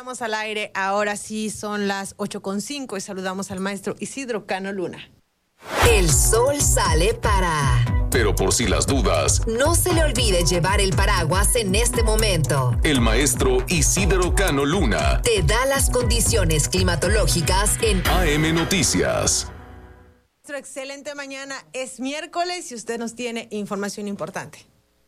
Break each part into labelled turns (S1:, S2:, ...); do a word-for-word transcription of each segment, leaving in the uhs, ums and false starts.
S1: estamos al aire. Ahora sí son las ocho con cinco y saludamos al maestro Isidro Cano Luna.
S2: El sol sale para...
S3: Pero por si las dudas,
S2: no se le olvide llevar el paraguas en este momento.
S3: El maestro Isidro Cano Luna
S2: te da las condiciones climatológicas en
S3: A M Noticias.
S1: Nuestra excelente mañana, es miércoles y usted nos tiene información importante.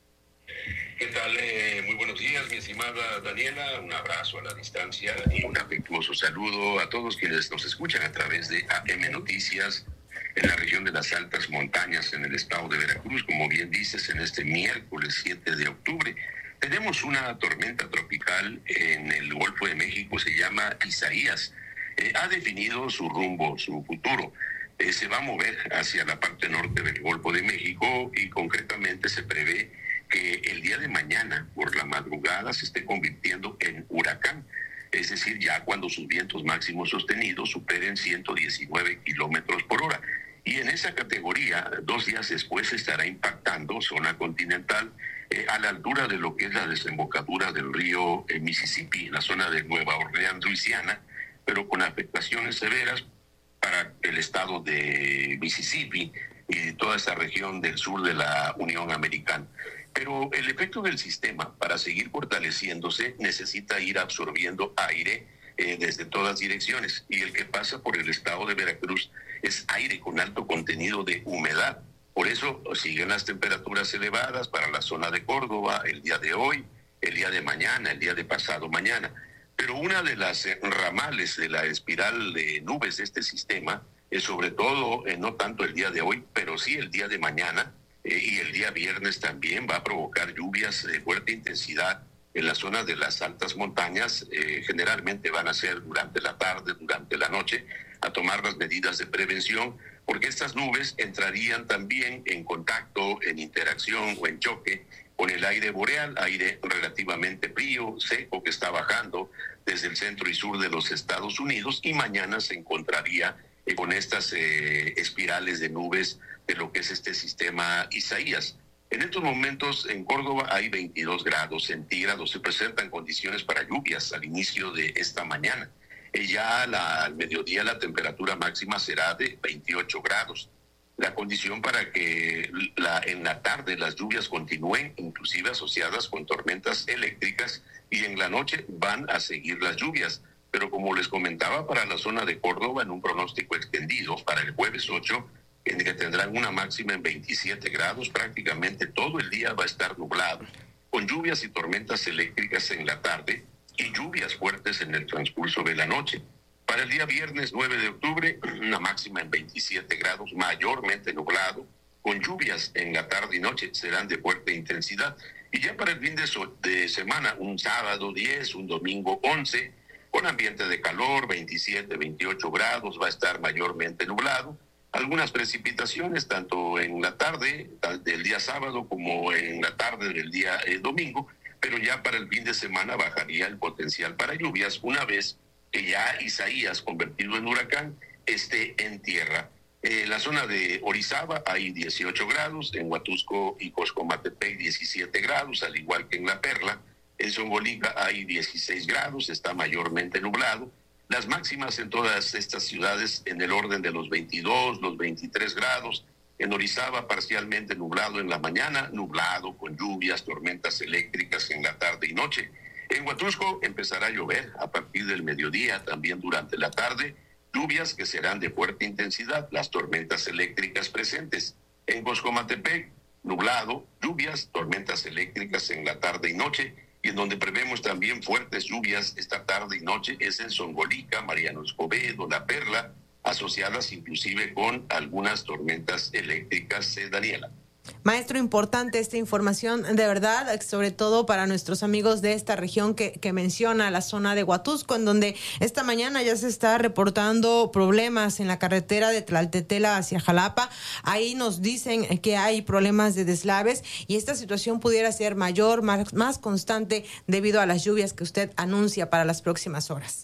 S4: ¿Qué tal? Eh, muy buenos días, mi estimada Daniela. Un abrazo a la distancia y un afectuoso saludo a todos quienes nos escuchan a través de A M Noticias en la región de las altas montañas en el estado de Veracruz. Como bien dices, en este miércoles siete de octubre tenemos una tormenta tropical en el Golfo de México, se llama Isaías. Eh, ha definido su rumbo, su futuro. Eh, se va a mover hacia la parte norte del Golfo de México y concretamente se prevé que el día de mañana, por la madrugada, se esté convirtiendo en huracán. Es decir, ya cuando sus vientos máximos sostenidos superen ciento diecinueve kilómetros por hora. Y en esa categoría, dos días después estará impactando zona continental eh, a la altura de lo que es la desembocadura del río eh, Mississippi, la zona de Nueva Orleans, Luisiana, pero con afectaciones severas para el estado de Mississippi y toda esa región del sur de la Unión Americana. Pero el efecto del sistema, para seguir fortaleciéndose, necesita ir absorbiendo aire eh, desde todas direcciones. Y el que pasa por el estado de Veracruz es aire con alto contenido de humedad. Por eso siguen las temperaturas elevadas para la zona de Córdoba el día de hoy, el día de mañana, el día de pasado mañana. Pero una de las ramales de la espiral de nubes de este sistema es sobre todo, eh, no tanto el día de hoy, pero sí el día de mañana, Eh, y el día viernes también va a provocar lluvias de fuerte intensidad en las zonas de las altas montañas. Eh, generalmente van a ser durante la tarde, durante la noche, a tomar las medidas de prevención, porque estas nubes entrarían también en contacto, en interacción o en choque con el aire boreal, aire relativamente frío, seco, que está bajando desde el centro y sur de los Estados Unidos, y mañana se encontraría eh, con estas eh, espirales de nubes de lo que es este sistema Isaías. En estos momentos en Córdoba hay veintidós grados centígrados, se presentan condiciones para lluvias al inicio de esta mañana. Eh, ya la, al mediodía la temperatura máxima será de veintiocho grados. La condición para que la, en la tarde las lluvias continúen, inclusive asociadas con tormentas eléctricas, y en la noche van a seguir las lluvias. Pero como les comentaba, para la zona de Córdoba, en un pronóstico extendido para el jueves ocho, en que tendrán una máxima en veintisiete grados, prácticamente todo el día va a estar nublado, con lluvias y tormentas eléctricas en la tarde y lluvias fuertes en el transcurso de la noche. Para el día viernes nueve de octubre, una máxima en veintisiete grados, mayormente nublado, con lluvias en la tarde y noche, serán de fuerte intensidad. Y ya para el fin de, so- de semana, un sábado diez, un domingo once, con ambiente de calor, veintisiete, veintiocho grados, va a estar mayormente nublado. Algunas precipitaciones tanto en la tarde del día sábado como en la tarde del día eh, domingo, pero ya para el fin de semana bajaría el potencial para lluvias una vez que ya Isaías, convertido en huracán, esté en tierra. En eh, la zona de Orizaba hay dieciocho grados, en Huatusco y Coscomatepec diecisiete grados, al igual que en La Perla. En Zongolica hay dieciséis grados, está mayormente nublado. Las máximas en todas estas ciudades en el orden de los veintidós, los veintitrés grados. En Orizaba parcialmente nublado en la mañana, nublado con lluvias, tormentas eléctricas en la tarde y noche. En Huatusco empezará a llover a partir del mediodía, también durante la tarde. Lluvias que serán de fuerte intensidad, las tormentas eléctricas presentes. En Coscomatepec, nublado, lluvias, tormentas eléctricas en la tarde y noche. Y en donde prevemos también fuertes lluvias esta tarde y noche es en Zongolica, Mariano Escobedo, La Perla, asociadas inclusive con algunas tormentas eléctricas, eh, Daniela.
S1: Maestro, importante esta información, de verdad, sobre todo para nuestros amigos de esta región que, que menciona la zona de Huatusco, en donde esta mañana ya se está reportando problemas en la carretera de Tlaltetela hacia Jalapa. Ahí nos dicen que hay problemas de deslaves y esta situación pudiera ser mayor, más, más constante debido a las lluvias que usted anuncia para las próximas horas.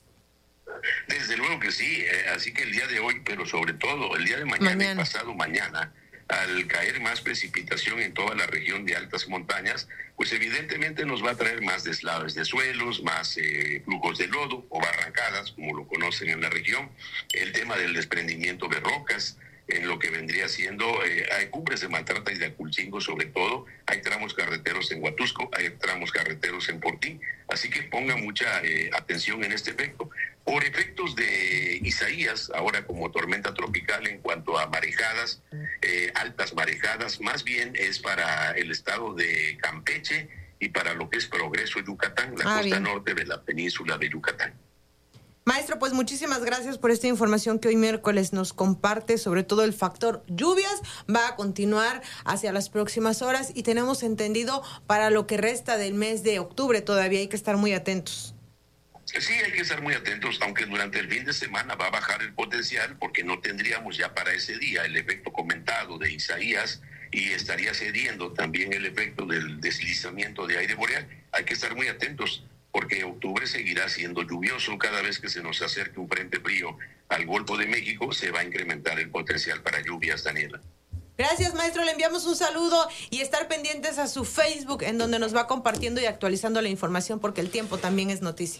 S4: Desde luego que sí, eh, así que el día de hoy, pero sobre todo el día de mañana, mañana. y pasado mañana, al caer más precipitación en toda la región de altas montañas, pues evidentemente nos va a traer más deslaves de suelos, más eh, flujos de lodo o barrancadas, como lo conocen en la región, el tema del desprendimiento de rocas, en lo que vendría siendo, eh, hay cumbres de Maltrata y de Aculcingo sobre todo, hay tramos carreteros en Huatusco, hay tramos carreteros en Portín, así que ponga mucha eh, atención en este efecto. Por efectos de Isaías, ahora como tormenta tropical en cuanto a marejadas, eh, altas marejadas, más bien es para el estado de Campeche y para lo que es Progreso, Yucatán, la
S1: ah,
S4: costa
S1: bien.
S4: norte de la península de Yucatán.
S1: Maestro, pues muchísimas gracias por esta información que hoy miércoles nos comparte, sobre todo el factor lluvias va a continuar hacia las próximas horas y tenemos entendido para lo que resta del mes de octubre todavía hay que estar muy atentos.
S4: Sí, hay que estar muy atentos, aunque durante el fin de semana va a bajar el potencial porque no tendríamos ya para ese día el efecto comentado de Isaías y estaría cediendo también el efecto del deslizamiento de aire boreal. Hay que estar muy atentos, porque octubre seguirá siendo lluvioso. Cada vez que se nos acerque un frente frío al Golfo de México, se va a incrementar el potencial para lluvias, Daniela.
S1: Gracias, maestro. Le enviamos un saludo y estar pendientes a su Facebook, en donde nos va compartiendo y actualizando la información, porque el tiempo también es noticia.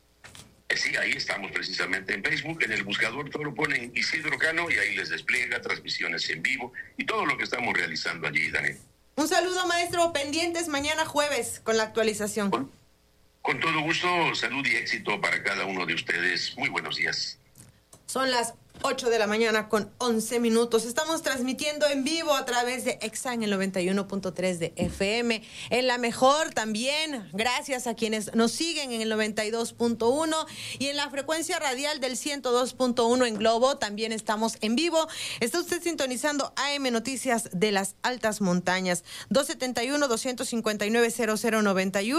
S4: Sí, ahí estamos precisamente en Facebook, en el buscador todo lo ponen Isidro Cano y ahí les despliega transmisiones en vivo y todo lo que estamos realizando allí, Daniela.
S1: Un saludo, maestro. Pendientes mañana jueves con la actualización.
S4: Con, con todo gusto, salud y éxito para cada uno de ustedes. Muy buenos días.
S1: Son las ocho de la mañana con once minutos. Estamos transmitiendo en vivo a través de Exa en el noventa y uno punto tres de F M. En la mejor también, gracias a quienes nos siguen en el noventa y dos punto uno y en la frecuencia radial del ciento dos punto uno en Globo. También estamos en vivo. Está usted sintonizando A M Noticias de las Altas Montañas. dos setenta y uno, dos cincuenta y nueve, cero cero noventa y uno.